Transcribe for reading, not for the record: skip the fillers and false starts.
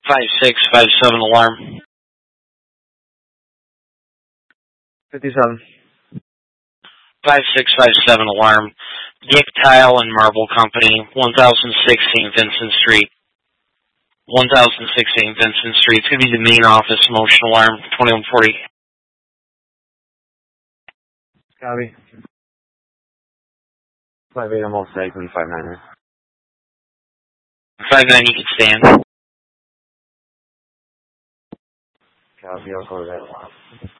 5657 alarm. 57. 5657 alarm. Dick Tile and Marble Company, 1016 Vincent Street. 1016 Vincent Street. It's going to be the main office motion alarm, 2140. Copy. 58, I'm all safe, and 59. 59, you can stand. Copy, I'll close that.